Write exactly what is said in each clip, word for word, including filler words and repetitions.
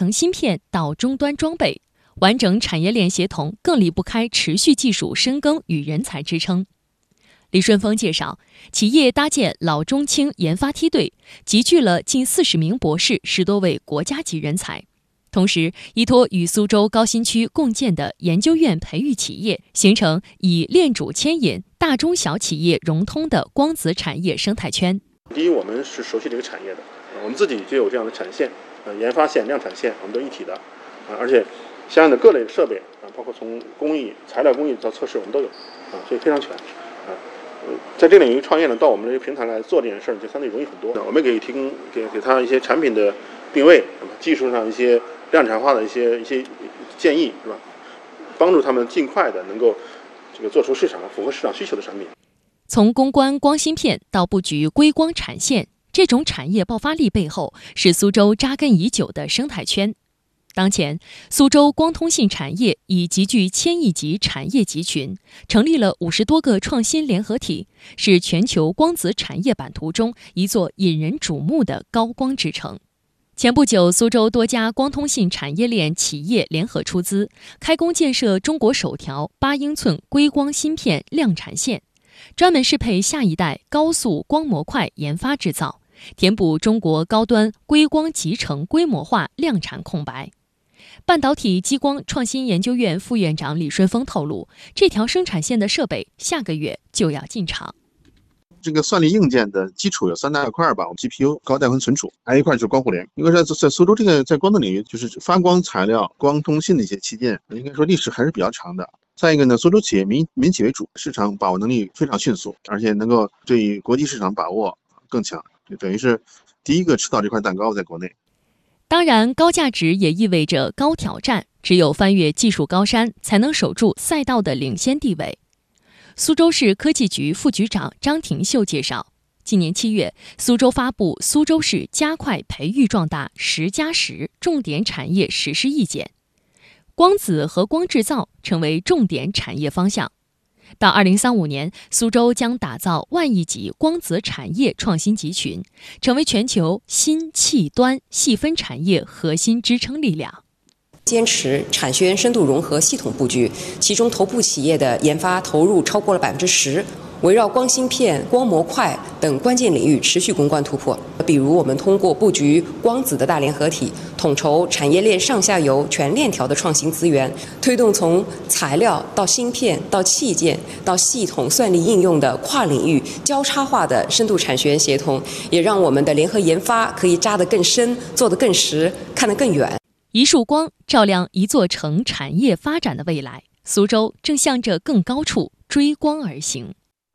从芯片到终端装备，完整产业链协同更离不开持续技术深耕与人才支撑。李顺峰介绍，企业搭建老中青研发梯队，集聚了近四十名博士、十多位国家级人才。同时，依托与苏州高新区共建的研究院培育企业，形成以链主牵引、大中小企业融通的光子产业生态圈。 第一，我们是熟悉这个产业的，我们自己就有这样的产线，呃，研发线、量产线，我们都一体的，啊，而且相应的各类设备啊，包括从工艺、材料工艺到测试，我们都有，啊，所以非常全，啊，呃，在这个领域创业呢，到我们这个平台来做这件事儿，就相对容易很多。我们给提供给给他一些产品的定位，技术上一些量产化的一些一些建议，是吧？帮助他们尽快的能够这个做出市场符合市场需求的产品。 从攻关光芯片到布局硅光产线，这种产业爆发力背后是苏州扎根已久的生态圈。当前，苏州光通信产业已集聚千亿级产业集群，成立了五十多个创新联合体，是全球光子产业版图中一座引人瞩目的高光之城。前不久，苏州多家光通信产业链企业联合出资，开工建设中国首条八英寸硅光芯片量产线，专门适配下一代高速光模块研发制造，填补中国高端硅光集成规模化量产空白。半导体激光创新研究院副院长李顺峰透露，这条生产线的设备下个月就要进场。 这个算力硬件的基础有三大块吧 ，G P U 高带宽存储，还有一块就是光互联。因为在在苏州这个在光的领域，就是发光材料、光通信的一些器件，应该说历史还是比较长的。再一个呢，苏州企业民民企为主，市场把握能力非常迅速，而且能够对国际市场把握更强，就等于是第一个吃到这块蛋糕在国内。 当然，高价值也意味着高挑战，只有翻越技术高山，才能守住赛道的领先地位。苏州市科技局副局长张廷秀介绍，今年七月，苏州发布《苏州市加快培育壮大十加十重点产业实施意见》，光子和光制造成为重点产业方向。到二零三五年，苏州将打造万亿级光子产业创新集群，成为全球新器端细分产业核心支撑力量。 坚持产学研深度融合系统布局，其中头部企业的研发投入超过了百分之十，围绕光芯片、光模块等关键领域持续攻关突破。比如，我们通过布局光子的大联合体，统筹产业链上下游全链条的创新资源，推动从材料到芯片到器件到系统算力应用的跨领域交叉化的深度产学研协同，也让我们的联合研发可以扎得更深，做得更实，看得更远。 一束光照亮一座城产业发展的未来，苏州正向着更高处追光而行。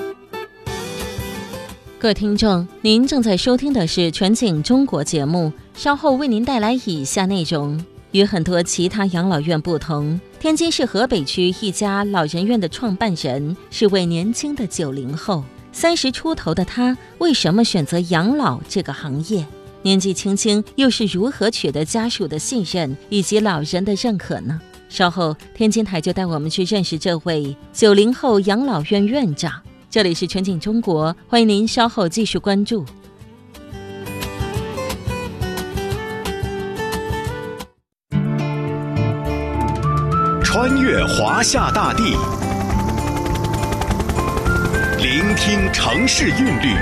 各位听众，您正在收听的是全景中国节目，稍后为您带来以下内容。与很多其他养老院不同，天津市河北区一家老人院的创办人是位年轻的九零后，三十出头的他为什么选择养老这个行业？年纪轻轻又是如何取得家属的信任以及老人的认可呢？稍后天津台就带我们去认识这位九零后养老院院长。这里是全景中国，欢迎您稍后继续关注。 穿越华夏大地，聆听城市韵律，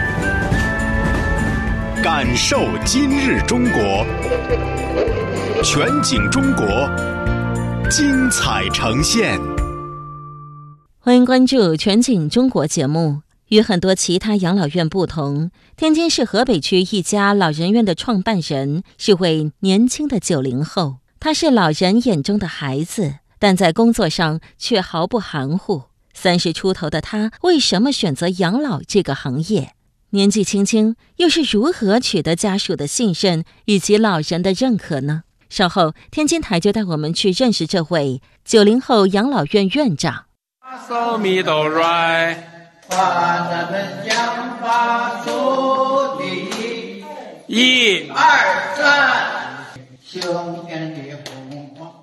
感受今日中国。全景中国，精彩呈现。 欢迎关注全景中国节目。与很多其他养老院不同，天津市河北区一家老人院的创办人是位年轻的九零后，他是老人眼中的孩子，但在工作上却毫不含糊。三十出头的他为什么选择养老这个行业？年纪轻轻又是如何取得家属的信任以及老人的认可呢？稍后天津台就带我们去认识这位九零后养老院院长。 手米都软，把咱们想法说的一二三，秋天的红花。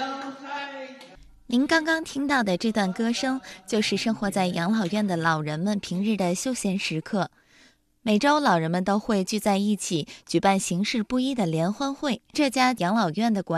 您刚刚听到的这段歌声，就是生活在养老院的老人们平日的休闲时刻。每周，老人们都会聚在一起，举办形式不一的联欢会。这家养老院的管